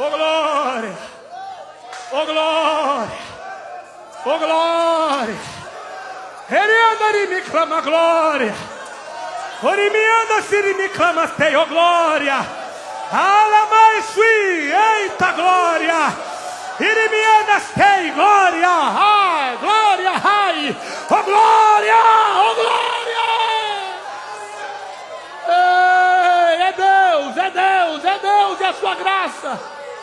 Oh glória, oh glória, oh glória. Ele anda e me clama glória. Ori me anda se me clama te, oh glória. Ala mais sui, eita glória. Ele me anda te, glória, ai, glória, ai, oh glória, oh glória. Ei, é Deus, é Deus, é Deus, é a sua graça.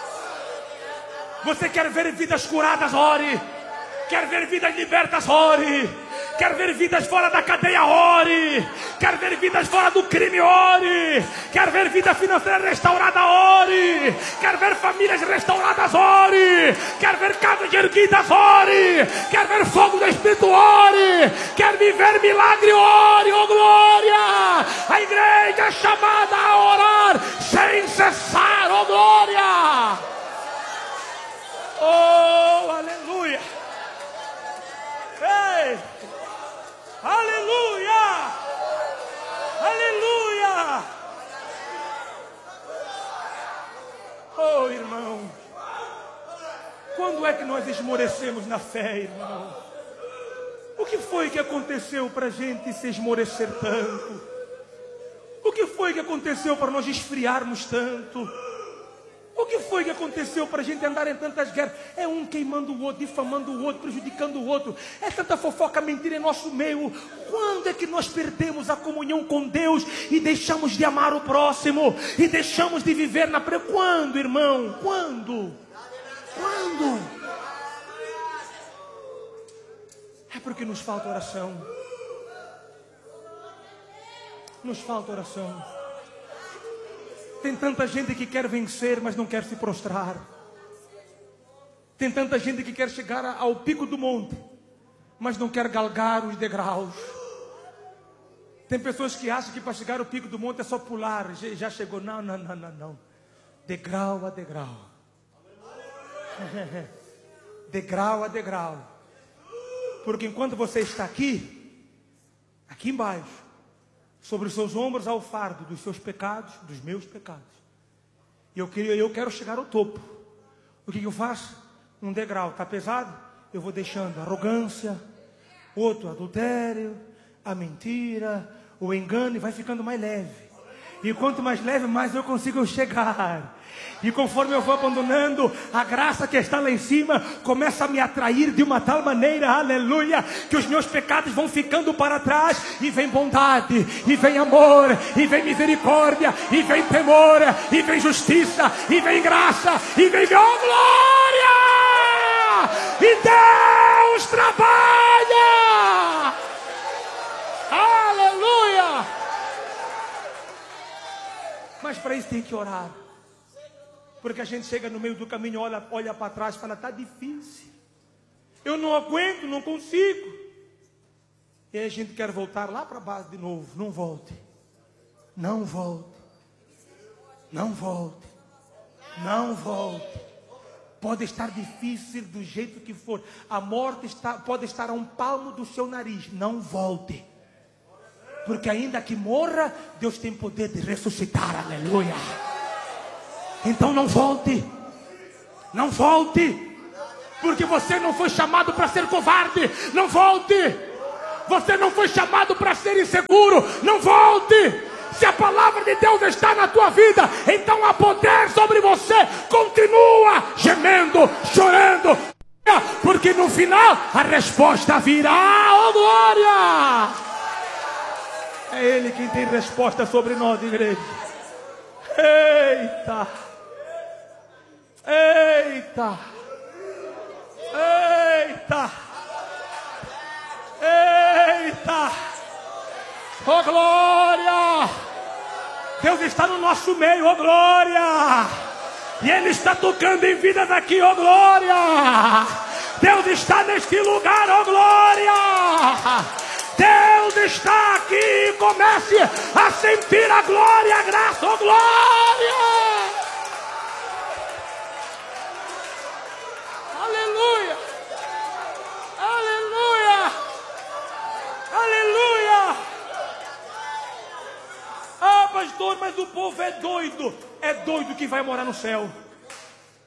Você quer ver vidas curadas? Ore. Quer ver vidas libertas? Ore. Quer ver vidas fora da cadeia? Ore. Quer ver vidas fora do crime? Ore. Quer ver vida financeira restaurada? Ore. Quer ver famílias restauradas? Ore. Quer ver casas erguidas? Ore. Quer ver fogo do Espírito? Ore. Quer viver milagre? Ore, oh glória. A igreja é chamada a orar sem cessar, oh glória. Oh, aleluia. Ei, aleluia, aleluia. Oh, irmão, quando é que nós esmorecemos na fé, irmão? O que foi que aconteceu para a gente se esmorecer tanto? O que foi que aconteceu para nós esfriarmos tanto? O que foi que aconteceu para a gente andar em tantas guerras? É um queimando o outro, difamando o outro, prejudicando o outro. É tanta fofoca, mentira em nosso meio. Quando é que nós perdemos a comunhão com Deus e deixamos de amar o próximo? E deixamos de viver na Quando, irmão? Quando? Quando? É porque nos falta oração. Nos falta oração. Tem tanta gente que quer vencer, mas não quer se prostrar. Tem tanta gente que quer chegar ao pico do monte, mas não quer galgar os degraus. Tem pessoas que acham que para chegar ao pico do monte é só pular. Já chegou. Não, não, não, não, não. Degrau a degrau. Degrau a degrau. Porque enquanto você está aqui embaixo, sobre os seus ombros há o fardo dos seus pecados, dos meus pecados. E eu quero chegar ao topo. O que eu faço? Um degrau está pesado, eu vou deixando arrogância, outro adultério, a mentira, o engano, e vai ficando mais leve. E quanto mais leve, mais eu consigo chegar. E conforme eu vou abandonando, a graça que está lá em cima começa a me atrair de uma tal maneira, aleluia, que os meus pecados vão ficando para trás. E vem bondade, e vem amor, e vem misericórdia, e vem temor, e vem justiça, e vem graça, e vem glória. E Deus trabalha. Aleluia. Mas para isso tem que orar. Porque a gente chega no meio do caminho, olha para trás e fala, está difícil. Eu não aguento, não consigo. E aí a gente quer voltar lá para baixo de novo. Não volte. Não volte. Não volte. Não volte. Pode estar difícil do jeito que for. A morte pode estar a um palmo do seu nariz. Não volte. Porque ainda que morra, Deus tem poder de ressuscitar. Aleluia. Então não volte. Não volte. Porque você não foi chamado para ser covarde. Não volte. Você não foi chamado para ser inseguro. Não volte. Se a palavra de Deus está na tua vida, então há poder sobre você. Continua gemendo, chorando. Porque no final a resposta virá. Oh glória. É Ele quem tem resposta sobre nós, igreja. Eita. Eita. Eita. Eita. Oh glória. Deus está no nosso meio, oh glória. E Ele está tocando em vida daqui, oh glória. Deus está neste lugar, oh glória. Deus está aqui. Comece a sentir a glória, a graça, oh glória. Aleluia. Aleluia. Aleluia. Ah, pastor, mas o povo é doido. É doido que vai morar no céu.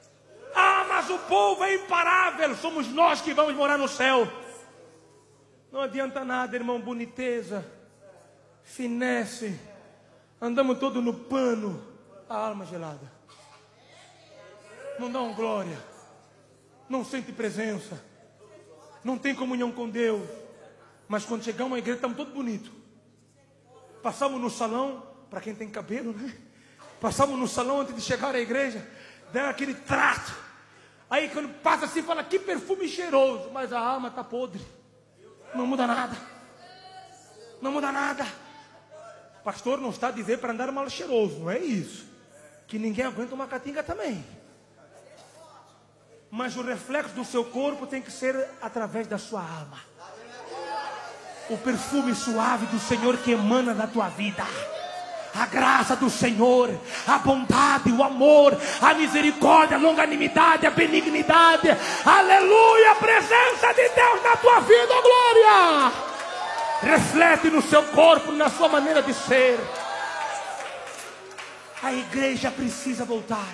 Mas o povo é imparável, somos nós que vamos morar no céu. Não adianta nada, irmão, boniteza, finesse, andamos todo no pano, a alma gelada. Não dá uma glória, não sente presença, não tem comunhão com Deus. Mas quando chegamos à igreja, estamos todos bonitos. Passamos no salão, para quem tem cabelo, né? Passamos no salão antes de chegar à igreja, dá aquele trato. Aí quando passa assim, fala, que perfume cheiroso. Mas a alma está podre. Não muda nada. Não muda nada. Pastor não está a dizer para andar mal cheiroso, não é isso. Que ninguém aguenta uma catinga também. Mas o reflexo do seu corpo tem que ser através da sua alma. O perfume suave do Senhor que emana da tua vida. A graça do Senhor, a bondade, o amor, a misericórdia, a longanimidade, a benignidade. Aleluia, a presença de Deus na tua vida, oh glória. Reflete no seu corpo, na sua maneira de ser. A igreja precisa voltar.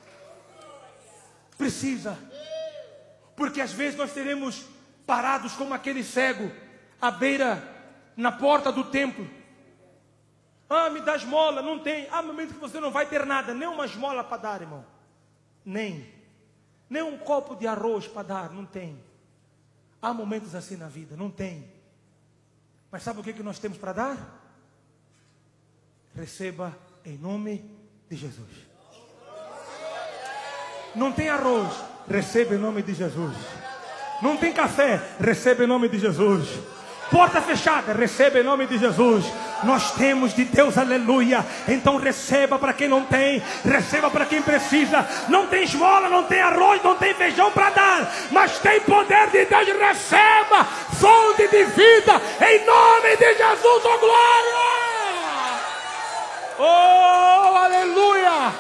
Precisa. Porque às vezes nós seremos parados como aquele cego à beira, na porta do templo. Ah, me dá esmola, não tem. Há momentos que você não vai ter nada, nem uma esmola para dar, irmão. Nem um copo de arroz para dar, não tem. Há momentos assim na vida, não tem. Mas sabe o que nós temos para dar? Receba em nome de Jesus. Não tem arroz, receba em nome de Jesus. Não tem café, receba em nome de Jesus. Porta fechada, receba em nome de Jesus. Nós temos de Deus, aleluia. Então receba para quem não tem, receba para quem precisa. Não tem esmola, não tem arroz, não tem feijão para dar, mas tem poder de Deus. Receba fonte de vida em nome de Jesus, oh glória, oh aleluia.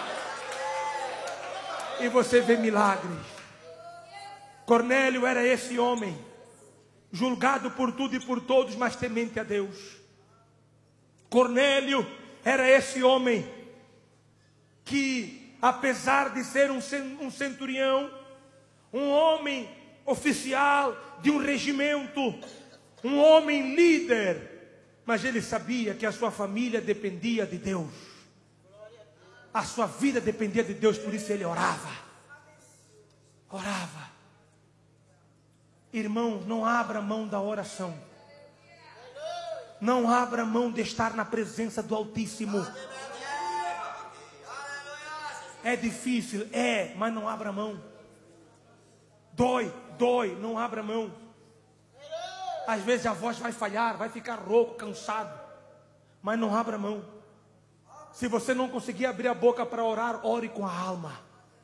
E você vê milagres. Cornélio era esse homem, julgado por tudo e por todos, mas temente a Deus. Cornélio era esse homem que, apesar de ser um centurião, um homem oficial de um regimento, um homem líder, mas ele sabia que a sua família dependia de Deus. A sua vida dependia de Deus, por isso ele orava. Orava. Irmão, não abra mão da oração. Não abra mão de estar na presença do Altíssimo. É difícil, mas não abra mão. Dói, não abra mão. Às vezes a voz vai falhar, vai ficar rouco, cansado, mas não abra mão. Se você não conseguir abrir a boca para orar, ore com a alma.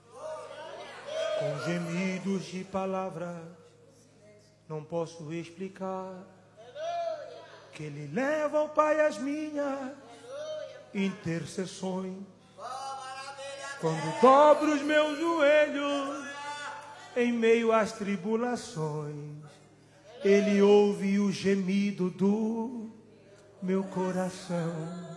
Com gemidos de palavras, não posso explicar, que Ele leva ao Pai as minhas intercessões. Quando dobro os meus joelhos em meio às tribulações, Ele ouve o gemido do meu coração.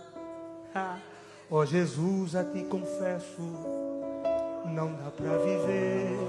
Ó Jesus, a Ti confesso, não dá para viver